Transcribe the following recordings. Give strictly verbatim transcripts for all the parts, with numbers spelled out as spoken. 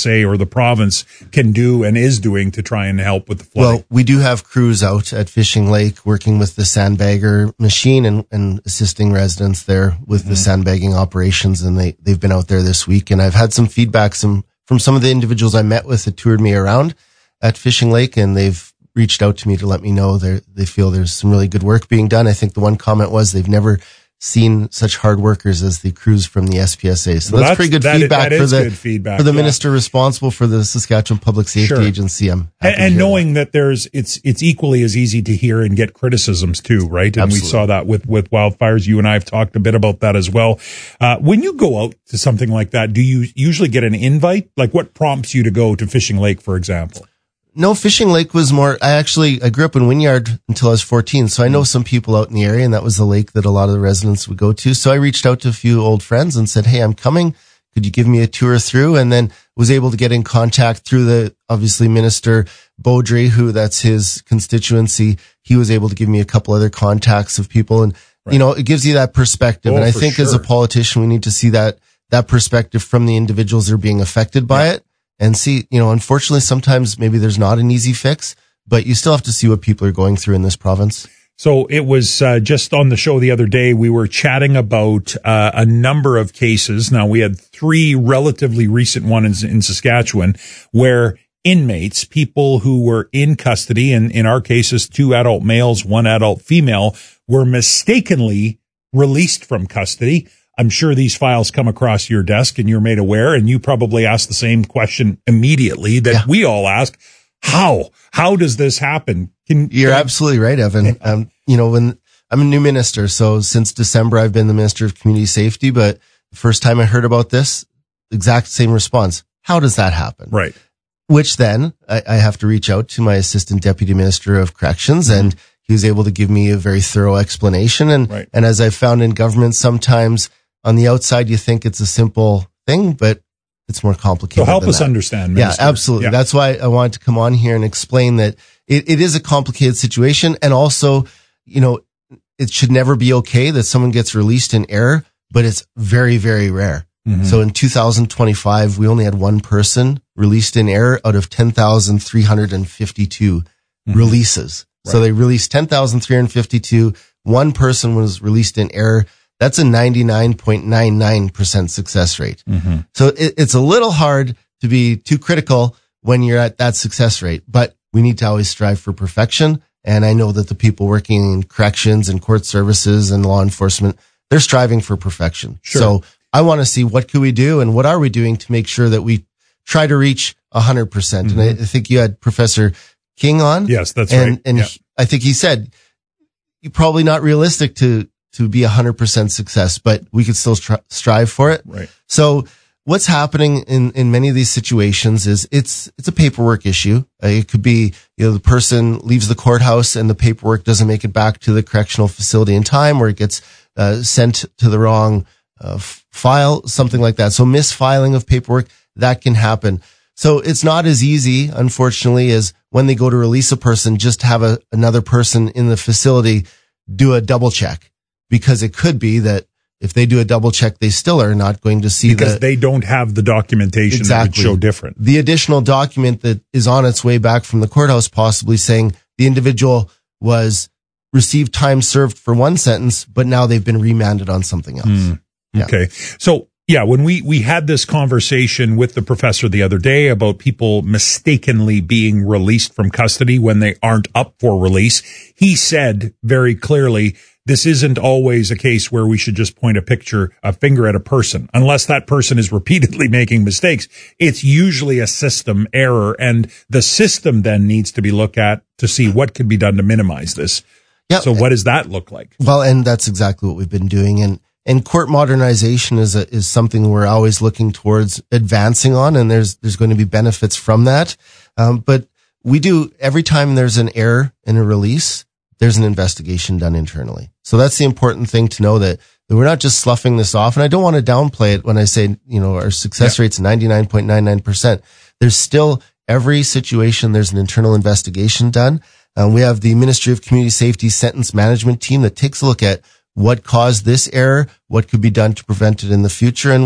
S A or the province can do and is doing to try and help with the flooding. Well, we do have crews out at Fishing Lake working with the sandbagger machine and, and assisting residents there with mm-hmm. the sandbagging operations. And they, they've been out there this week. And I've had some feedback some, from some of the individuals I met with that toured me around at Fishing Lake, and they've reached out to me to let me know they they feel there's some really good work being done. I think the one comment was they've never seen such hard workers as the crews from the S P S A. So well, that's, that's pretty good that feedback is, for the feedback, for the yeah. minister responsible for the Saskatchewan Public Safety sure. Agency. I'm and, and knowing that. that there's it's it's equally as easy to hear and get criticisms too, right? And Absolutely. we saw that with with wildfires. You and I have talked a bit about that as well. Uh, when you go out to something like that, do you usually get an invite? Like, what prompts you to go to Fishing Lake, for example? No, Fishing Lake was more, I actually, I grew up in Wynyard until I was fourteen. So I know some people out in the area, and that was the lake that a lot of the residents would go to. So I reached out to a few old friends and said, hey, I'm coming. Could you give me a tour through? And then was able to get in contact through the, obviously, Minister Beaudry, who that's his constituency. He was able to give me a couple other contacts of people. And, right. you know, it gives you that perspective. Oh, and I think sure. as a politician, we need to see that, that perspective from the individuals that are being affected by yeah. it. And see, you know, unfortunately, sometimes maybe there's not an easy fix, but you still have to see what people are going through in this province. So it was uh, just on the show the other day, we were chatting about uh, a number of cases. Now, we had three relatively recent ones in, in Saskatchewan where inmates, people who were in custody, and in our cases, two adult males, one adult female, were mistakenly released from custody. I'm sure these files come across your desk and you're made aware, and you probably ask the same question immediately that yeah. we all ask. How? How does this happen? Can, you're can absolutely right, Evan. Um, you know, when I'm a new minister, so since December, I've been the Minister of Community Safety, but the first time I heard about this, exact same response. How does that happen? Right. Which then I, I have to reach out to my Assistant Deputy Minister of Corrections, mm-hmm. and he was able to give me a very thorough explanation. And, right. and as I found in government, sometimes on the outside, you think it's a simple thing, but it's more complicated. So help than us that. understand, Minister. Yeah, absolutely. Yeah. That's why I wanted to come on here and explain that it, it is a complicated situation. And also, you know, it should never be okay that someone gets released in error, but it's very, very rare. Mm-hmm. So in two thousand twenty-five, we only had one person released in error out of ten thousand three hundred fifty-two mm-hmm. releases. Right. So they released ten thousand three hundred fifty-two. One person was released in error. That's a ninety-nine point nine nine percent success rate. Mm-hmm. So it, it's a little hard to be too critical when you're at that success rate, but we need to always strive for perfection. And I know that the people working in corrections and court services and law enforcement, they're striving for perfection. Sure. So I want to see what can we do and what are we doing to make sure that we try to reach one hundred percent. Mm-hmm. And I, I think you had Professor King on. Yes, that's and, right. And yeah. he, I think he said, you're probably not realistic to to be a hundred percent success, but we could still try, strive for it. Right. So what's happening in, in many of these situations is it's, it's a paperwork issue. Uh, it could be, you know, the person leaves the courthouse and the paperwork doesn't make it back to the correctional facility in time, or it gets uh, sent to the wrong uh, f- file, something like that. So misfiling of paperwork, that can happen. So it's not as easy, unfortunately, as when they go to release a person, just have a, another person in the facility do a double check. Because it could be that if they do a double check, they still are not going to see because the, they don't have the documentation exactly. that would show different. The additional document that is on its way back from the courthouse, possibly saying the individual was received time served for one sentence, but now they've been remanded on something else. Mm, okay. Yeah. So yeah, when we, we had this conversation with the professor the other day about people mistakenly being released from custody when they aren't up for release, he said very clearly, this isn't always a case where we should just point a picture, a finger at a person, unless that person is repeatedly making mistakes. It's usually a system error, and the system then needs to be looked at to see what can be done to minimize this. Yeah. So what does that look like? Well, and that's exactly what we've been doing. And, and court modernization is a, is something we're always looking towards advancing on, and there's, there's going to be benefits from that. Um, but we do, every time there's an error in a release, there's an investigation done internally. So that's the important thing to know, that, that we're not just sloughing this off. And I don't want to downplay it when I say, you know, our success yeah. rate's ninety-nine point nine nine percent. There's still every situation, there's an internal investigation done. Um, we have the Ministry of Community Safety Sentence Management team that takes a look at what caused this error, what could be done to prevent it in the future. And we've,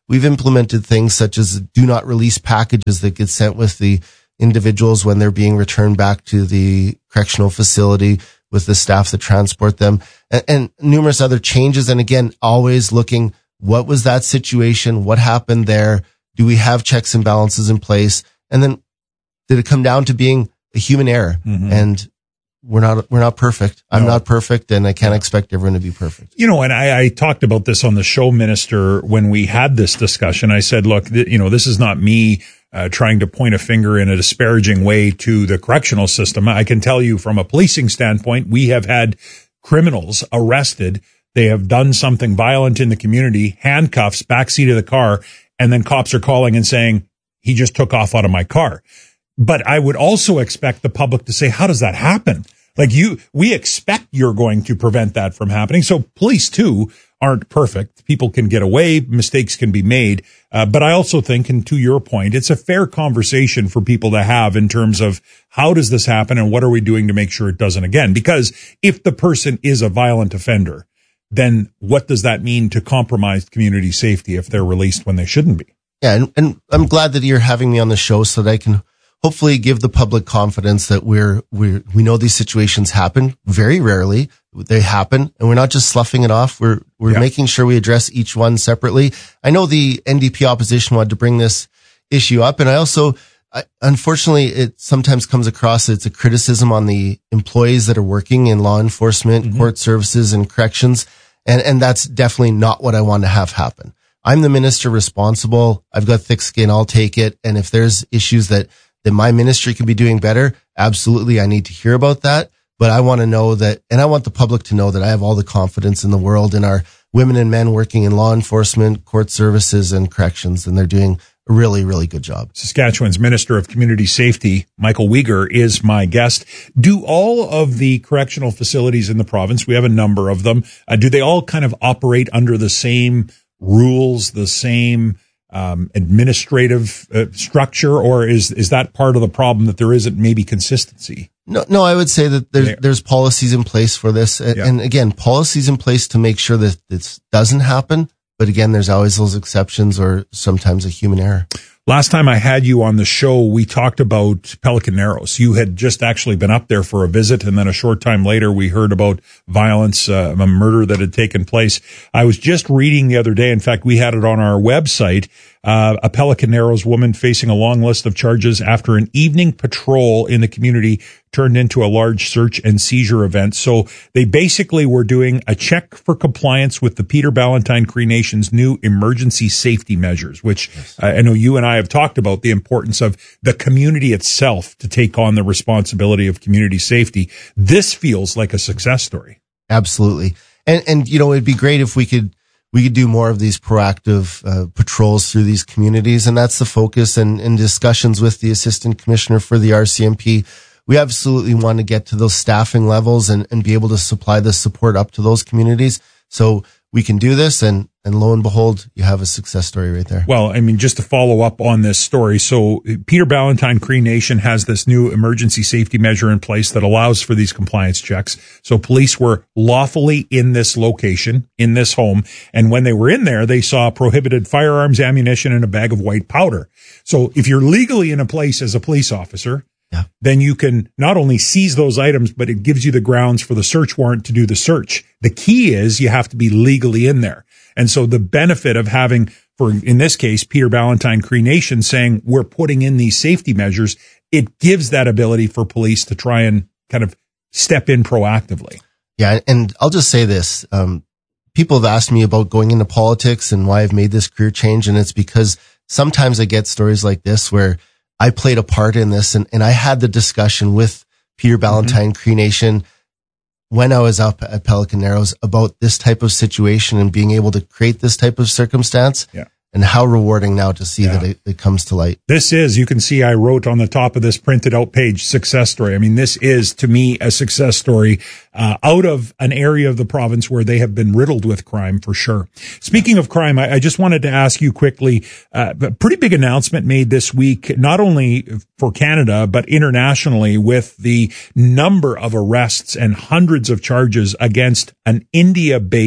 we've implemented things such as do not release packages that get sent with the individuals when they're being returned back to the correctional facility with the staff that transport them, and, and numerous other changes. And again, always looking, what was that situation? What happened there? Do we have checks and balances in place? And then did it come down to being a human error? Mm-hmm. And we're not, we're not perfect. I'm no. not perfect, and I can't expect everyone to be perfect. You know, and I, I talked about this on the show, Minister, when we had this discussion. I said, look, th- you know, this is not me uh, trying to point a finger in a disparaging way to the correctional system. I can tell you from a policing standpoint, we have had criminals arrested. They have done something violent in the community, handcuffs, backseat of the car, and then cops are calling and saying, he just took off out of my car. But I would also expect the public to say, how does that happen? Like you, we expect you're going to prevent that from happening. So police too aren't perfect. People can get away. Mistakes can be made. Uh, but I also think, and to your point, it's a fair conversation for people to have in terms of how does this happen and what are we doing to make sure it doesn't again? Because if the person is a violent offender, then what does that mean to compromised community safety if they're released when they shouldn't be? Yeah. And, and I'm glad that you're having me on the show so that I can hopefully give the public confidence that we're, we're, we know these situations happen very rarely. They happen, and we're not just sloughing it off. We're, we're yeah. making sure we address each one separately. I know the N D P opposition wanted to bring this issue up. And I also, I, unfortunately, it sometimes comes across, it's a criticism on the employees that are working in law enforcement, mm-hmm. court services, and corrections. And, and that's definitely not what I want to have happen. I'm the minister responsible. I've got thick skin. I'll take it. And if there's issues that that my ministry can be doing better, absolutely, I need to hear about that. But I want to know that, and I want the public to know that I have all the confidence in the world in our women and men working in law enforcement, court services, and corrections, and they're doing a really, really good job. Saskatchewan's Minister of Community Safety, Michael Weger, is my guest. Do all of the correctional facilities in the province, we have a number of them, uh, do they all kind of operate under the same rules, the same um, administrative uh, structure, or is is that part of the problem that there isn't maybe consistency? No, no, I would say that there's, there's policies in place for this. And, yeah. and again, policies in place to make sure that this doesn't happen. But again, there's always those exceptions or sometimes a human error. Last time I had you on the show, we talked about Pelican Narrows. You had just actually been up there for a visit, and then a short time later, we heard about violence, uh, a murder that had taken place. I was just reading the other day, in fact, we had it on our website, uh, a Pelican Narrows woman facing a long list of charges after an evening patrol in the community turned into a large search and seizure event. So they basically were doing a check for compliance with the Peter Ballantine Cree Nation's new emergency safety measures, which yes. uh, I know you and I have talked about the importance of the community itself to take on the responsibility of community safety. This feels like a success story. Absolutely. And, and, you know, it'd be great if we could, we could do more of these proactive uh, patrols through these communities. And that's the focus, and in discussions with the Assistant Commissioner for the R C M P. We absolutely want to get to those staffing levels and, and be able to supply the support up to those communities. So we can do this, and, and lo and behold, you have a success story right there. Well, I mean, just to follow up on this story. So Peter Ballantine Cree Nation has this new emergency safety measure in place that allows for these compliance checks. So police were lawfully in this location, in this home. And when they were in there, they saw prohibited firearms, ammunition, and a bag of white powder. So if you're legally in a place as a police officer, yeah. then you can not only seize those items, but it gives you the grounds for the search warrant to do the search. The key is you have to be legally in there. And so the benefit of having, for in this case, Peter Ballantine Cree Nation saying we're putting in these safety measures, it gives that ability for police to try and kind of step in proactively. Yeah. And I'll just say this. Um, people have asked me about going into politics and why I've made this career change. And it's because sometimes I get stories like this where I played a part in this, and, and I had the discussion with Peter Ballantine mm-hmm. Cree Nation when I was up at Pelican Narrows about this type of situation and being able to create this type of circumstance. Yeah. And how rewarding now to see yeah. that it, it comes to light. This is, you can see I wrote on the top of this printed out page, success story. I mean, this is to me a success story uh, out of an area of the province where they have been riddled with crime for sure. Speaking of crime, I, I just wanted to ask you quickly, uh, a pretty big announcement made this week, not only for Canada, but internationally, with the number of arrests and hundreds of charges against an India-based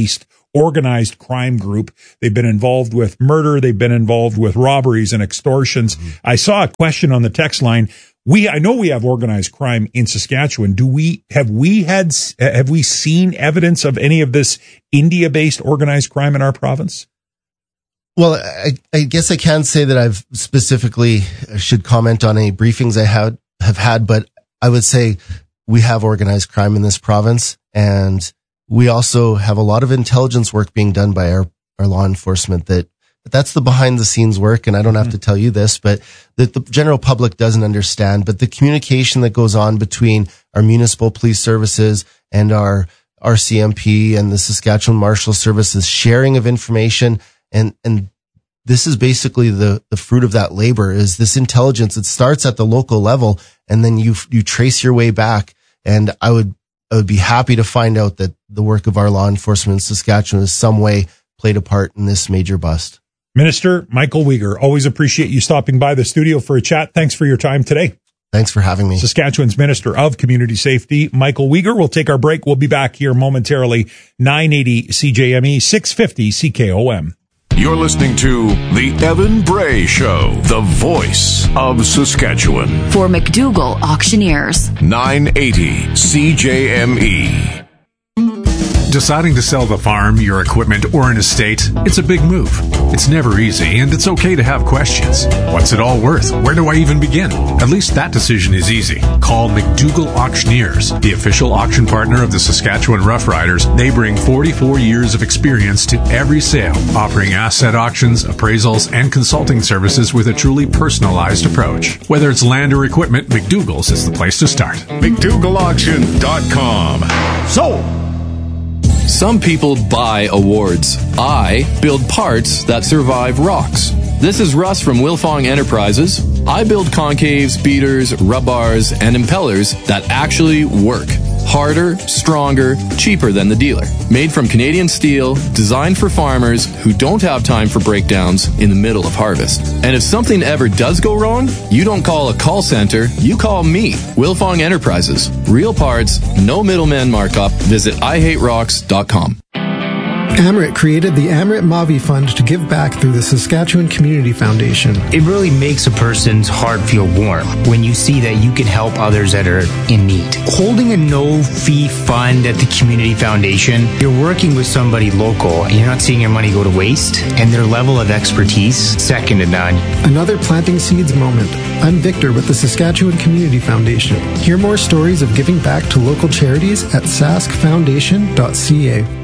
organized crime group. They've been involved with murder. They've been involved with robberies and extortions. Mm-hmm. I saw a question on the text line. We, I know we have organized crime in Saskatchewan. Do we, have we had, have we seen evidence of any of this India-based organized crime in our province? Well, I, I guess I can't say that I've specifically should comment on any briefings I had, have had, but I would say we have organized crime in this province, and we also have a lot of intelligence work being done by our, our law enforcement that that's the behind the scenes work. And I don't have mm-hmm. to tell you this, but that the general public doesn't understand, but the communication that goes on between our municipal police services and our R C M P and the Saskatchewan Marshal Services, sharing of information. And, and this is basically the, the fruit of that labor, is this intelligence. It starts at the local level, and then you, you trace your way back. And I would, I would be happy to find out that the work of our law enforcement in Saskatchewan in some way played a part in this major bust. Minister Michael Weger, always appreciate you stopping by the studio for a chat. Thanks for your time today. Thanks for having me. Saskatchewan's Minister of Community Safety, Michael Weger. We'll take our break. We'll be back here momentarily. nine eighty C J M E, six fifty C K O M. You're listening to The Evan Bray Show, the voice of Saskatchewan. For McDougall Auctioneers. nine eighty C J M E. Deciding to sell the farm, your equipment, or an estate, it's a big move. It's never easy, and it's okay to have questions. What's it all worth? Where do I even begin? At least that decision is easy. Call McDougall Auctioneers, the official auction partner of the Saskatchewan Roughriders. They bring forty-four years of experience to every sale, offering asset auctions, appraisals, and consulting services with a truly personalized approach. Whether it's land or equipment, McDougall's is the place to start. McDougall Auction dot com. Sold! Some people buy awards. I build parts that survive rocks. This is Russ from Wilfong Enterprises. I build concaves, beaters, rub bars, and impellers that actually work. Harder, stronger, cheaper than the dealer. Made from Canadian steel, designed for farmers who don't have time for breakdowns in the middle of harvest. And if something ever does go wrong, you don't call a call center, you call me, Wilfong Enterprises. Real parts, no middleman markup. Visit I hate rocks dot com. Amrit created the Amrit Mavi Fund to give back through the Saskatchewan Community Foundation. It really makes a person's heart feel warm when you see that you can help others that are in need. Holding a no-fee fund at the Community Foundation, you're working with somebody local, and you're not seeing your money go to waste, and their level of expertise, second to none. Another planting seeds moment. I'm Victor with the Saskatchewan Community Foundation. Hear more stories of giving back to local charities at sask foundation dot c a.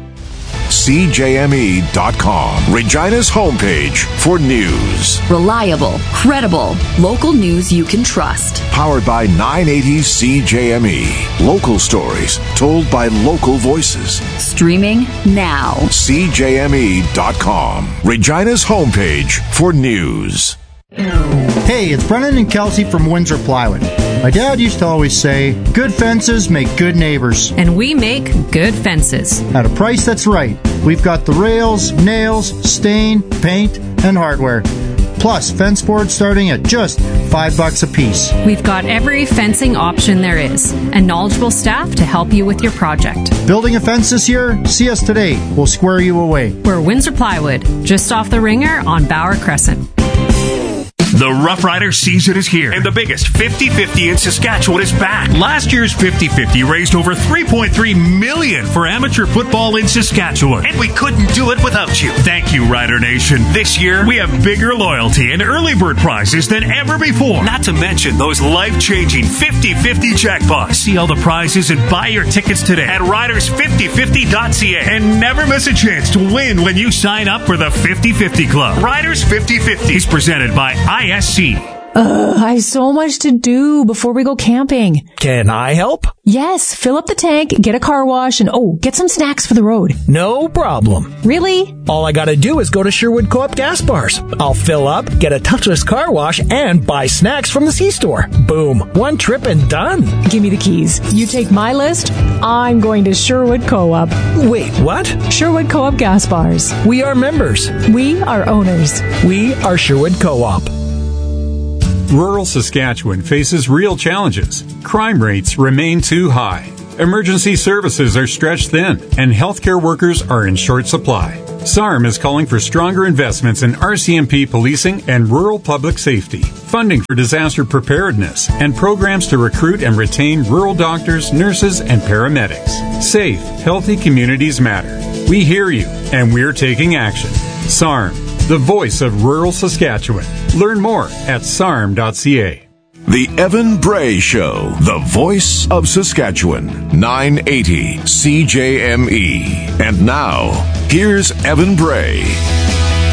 C J M E dot com, Regina's homepage for news. Reliable, credible, local news you can trust. Powered by nine eighty C J M E. Local stories told by local voices. Streaming now. C J M E dot com, Regina's homepage for news. Hey, it's Brennan and Kelsey from Windsor Plywood. My dad used to always say, good fences make good neighbors. And we make good fences. At a price that's right. We've got the rails, nails, stain, paint, and hardware. Plus, fence boards starting at just five bucks a piece. We've got every fencing option there is, and knowledgeable staff to help you with your project. Building a fence this year? See us today. We'll square you away. We're Windsor Plywood, just off the Ringer on Bauer Crescent. The Rough Rider season is here, and the biggest fifty fifty in Saskatchewan is back. Last year's fifty fifty raised over three point three million dollars for amateur football in Saskatchewan, and we couldn't do it without you. Thank you, Rider Nation. This year, we have bigger loyalty and early bird prizes than ever before, not to mention those life-changing fifty fifty jackpots. See all the prizes and buy your tickets today at riders fifty fifty dot c a, and never miss a chance to win when you sign up for the fifty fifty Club. Riders fifty fifty is presented by I S C. Ugh, I have so much to do before we go camping. Can I help? Yes, fill up the tank, get a car wash, and oh, get some snacks for the road. No problem. Really? All I gotta do is go to Sherwood Co-op gas bars. I'll fill up, get a touchless car wash, and buy snacks from the C-store. Boom. One trip and done. Give me the keys. You take my list, I'm going to Sherwood Co-op. Wait, what? Sherwood Co-op gas bars. We are members. We are owners. We are Sherwood Co-op. Rural Saskatchewan faces real challenges. Crime rates remain too high. Emergency services are stretched thin, and healthcare workers are in short supply. S A R M is calling for stronger investments in R C M P policing and rural public safety, funding for disaster preparedness, and programs to recruit and retain rural doctors, nurses, and paramedics. Safe, healthy communities matter. We hear you, and we're taking action. S A R M, the voice of rural Saskatchewan. Learn more at S A R M dot C A. The Evan Bray Show, the voice of Saskatchewan, nine eighty C J M E. And now, here's Evan Bray.